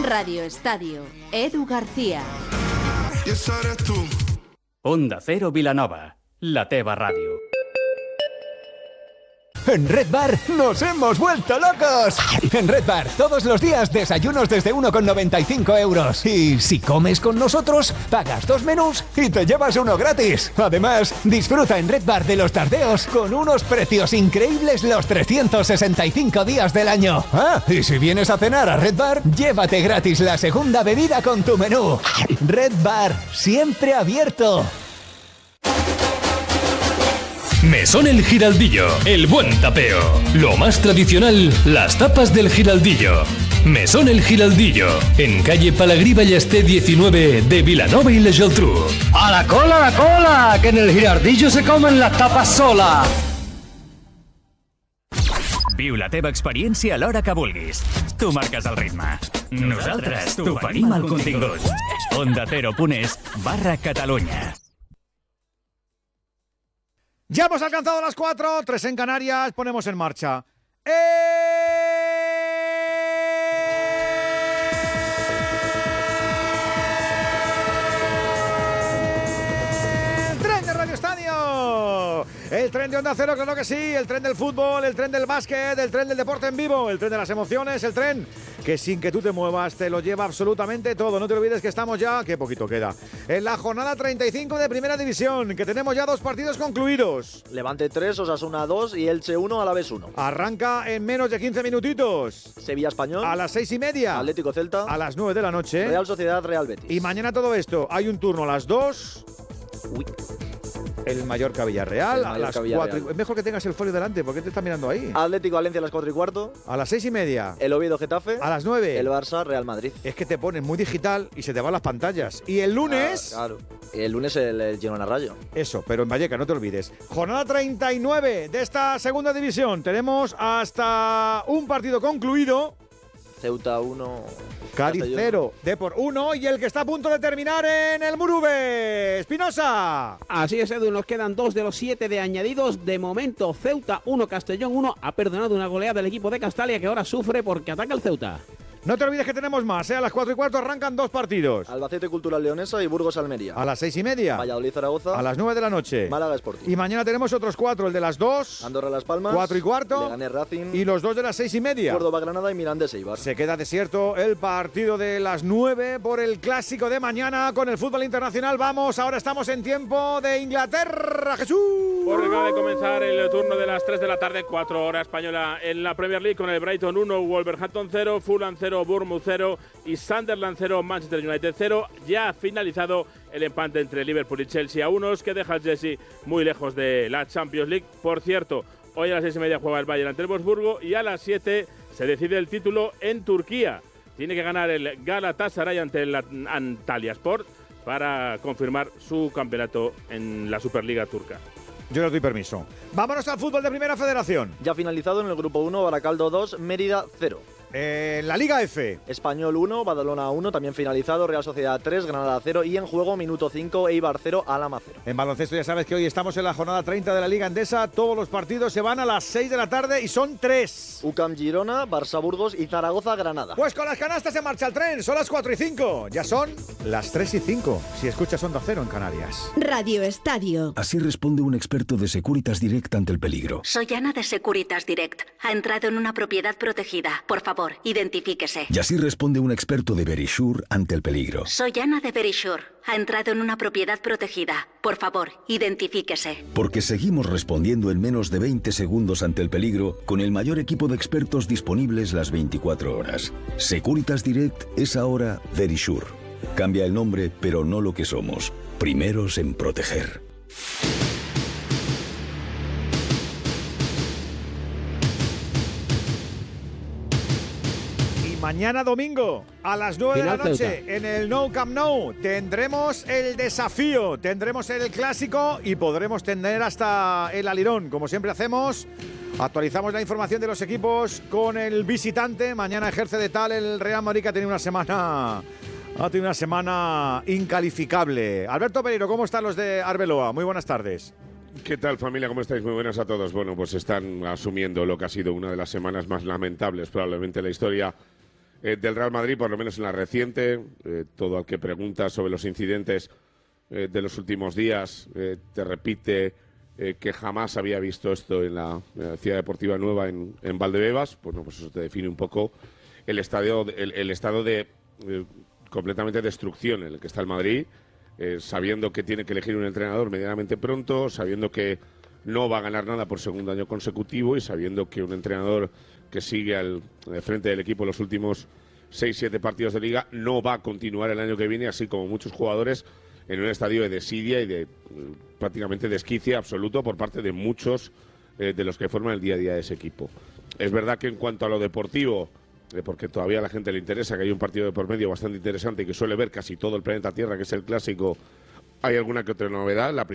Radio Estadio, Edu García. Y esa eres tú. Onda Cero Vilanova, la teva ràdio. En Red Bar nos hemos vuelto locos. En Red Bar todos los días desayunos desde 1,95 euros. Y si comes con nosotros, pagas 2 menús y te llevas uno gratis. Además, disfruta en Red Bar de los tardeos con unos precios increíbles los 365 días del año. Ah, y si vienes a cenar a Red Bar, llévate gratis la segunda bebida con tu menú. Red Bar, siempre abierto. Mesón El Giraldillo, el buen tapeo. Lo más tradicional, las tapas del Giraldillo. Mesón El Giraldillo, en calle Palagrí Ballester 19 de Vilanova y la Geltrú. ¡A la cola! Que en el Giraldillo se comen las tapas solas. Viu la teva experiència a l'hora que vulguis. Tu marques el ritme. Nosaltres t'oferim el contingut. OndaCero.es/Catalunya. Ya hemos alcanzado las 4, 3 en Canarias, ponemos en marcha. ¡El tren de Radio Estadio! El tren de Onda Cero, claro que sí, el tren del fútbol, el tren del básquet, el tren del deporte en vivo, el tren de las emociones, el tren que sin que tú te muevas te lo lleva absolutamente todo. No te olvides que estamos ya, qué poquito queda, en la jornada 35 de Primera División, que tenemos ya 2 partidos concluidos. Levante 3, Osasuna 2 y Elche 1, Alavés 1. Arranca en menos de 15 minutitos. Sevilla Español. A las 6:30. Atlético Celta. A las 9 de la noche. Real Sociedad, Real Betis. Y mañana todo esto, hay un turno a las 2. Uy. El Mallorca Villarreal a las 4. Es mejor que tengas el folio delante, porque te está mirando ahí. Atlético Valencia a las 4:15. A las 6:30. El Oviedo Getafe. A las 9. El Barça Real Madrid. Es que te pones muy digital y se te van las pantallas. Y el lunes. Claro. El lunes el Girona Rayo. Eso, pero en Vallecas, no te olvides. Jornada 39 de esta segunda división. Tenemos hasta un partido concluido. Ceuta 1. Cádiz 0, Depor 1 y el que está a punto de terminar en el Murube, Espinosa. Así es, Edu, nos quedan 2 de los 7 de añadidos. De momento, Ceuta 1, Castellón 1. Ha perdonado una goleada del equipo de Castalia que ahora sufre porque ataca el Ceuta. No te olvides que tenemos más, A las 4:15 arrancan 2 partidos. Albacete Cultural Leonesa y Burgos Almería. A las 6:30. Valladolid Zaragoza. A las 9 de la noche. Málaga Sporting. Y mañana tenemos otros 4, el de las 2. Andorra Las Palmas. 4:15. Leganés Racing. Y los 2 de las 6:30. Córdoba Granada y Mirandés Eibar. Se queda desierto el partido de las 9 por el clásico de mañana con el fútbol internacional. Vamos, ahora estamos en tiempo de Inglaterra. Jesús. Porque acaba de comenzar el turno de las 3 de la tarde, 4 horas española en la Premier League con el Brighton 1, Wolverhampton 0, Fulham 0, Bournemouth 0 y Sunderland 0, Manchester United 0. Ya ha finalizado el empate entre Liverpool y Chelsea a unos, que deja al Chelsea muy lejos de la Champions League. Por cierto, hoy a las 6:30 juega el Bayern ante el Wolfsburgo y a las 7 se decide el título en Turquía. Tiene que ganar el Galatasaray ante el Antalyaspor para confirmar su campeonato en la Superliga turca. Yo les doy permiso. Vámonos al fútbol de Primera Federación. Ya finalizado en el grupo 1, Baracaldo 2, Mérida 0. La Liga F. Español 1, Badalona 1, también finalizado, Real Sociedad 3, Granada 0 y en juego minuto 5, Eibar 0, Alhama 0. En baloncesto ya sabes que hoy estamos en la jornada 30 de la Liga Endesa, todos los partidos se van a las 6 de la tarde y son 3. UCAM Girona, Barça Burgos y Zaragoza Granada. Pues con las canastas se marcha el tren, son las 4:05, ya son las 3:05, si escuchas Onda Cero en Canarias. Radio Estadio. Así responde un experto de Securitas Direct ante el peligro. Soy Ana de Securitas Direct. Ha entrado en una propiedad protegida. Por favor, identifíquese. Y así responde un experto de Verisure ante el peligro. Soy Ana de Verisure. Ha entrado en una propiedad protegida. Por favor, identifíquese. Porque seguimos respondiendo en menos de 20 segundos ante el peligro con el mayor equipo de expertos disponibles las 24 horas. Securitas Direct es ahora Verisure. Cambia el nombre, pero no lo que somos. Primeros en proteger. Mañana domingo a las 9 de la noche en el Nou Camp Nou tendremos el desafío, tendremos el clásico y podremos tener hasta el alirón. Como siempre hacemos, actualizamos la información de los equipos con el visitante. Mañana ejerce de tal el Real Madrid, que ha tenido una semana incalificable. Alberto Pereiro, ¿cómo están los de Arbeloa? Muy buenas tardes. ¿Qué tal, familia? ¿Cómo estáis? Muy buenas a todos. Bueno, pues están asumiendo lo que ha sido una de las semanas más lamentables probablemente en la historia del Real Madrid, por lo menos en la reciente. Todo al que pregunta sobre los incidentes de los últimos días te repite que jamás había visto esto en la Ciudad Deportiva Nueva en Valdebebas. Pues eso te define un poco el estado de completamente destrucción en el que está el Madrid, sabiendo que tiene que elegir un entrenador medianamente pronto, sabiendo que no va a ganar nada por segundo año consecutivo y sabiendo que un entrenador que sigue al frente del equipo los últimos 6-7 partidos de Liga no va a continuar el año que viene, así como muchos jugadores, en un estadio de desidia y de prácticamente desquicia absoluto por parte de muchos de los que forman el día a día de ese equipo. Es verdad que en cuanto a lo deportivo, porque todavía a la gente le interesa, que hay un partido de por medio bastante interesante y que suele ver casi todo el planeta Tierra, que es el Clásico, hay alguna que otra novedad. La